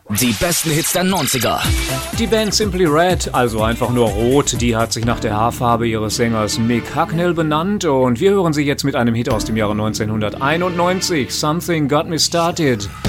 Die besten Hits der 90er. Die Band Simply Red, also einfach nur Rot, die hat sich nach der Haarfarbe ihres Sängers Mick Hucknall benannt und wir hören sie jetzt mit einem Hit aus dem Jahre 1991, Something Got Me Started.